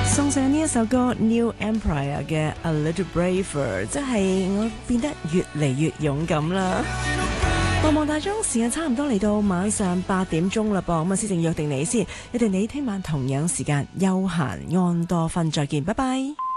送上呢一首歌 New Empire 嘅 A Little Braver， 即係我變得越嚟越勇敢啦。茫茫大鐘，時間差唔多嚟到晚上8點鐘啦噃，咁啊先正約定你先，約定你聽晚同樣時間休閒安多芬再見，拜拜。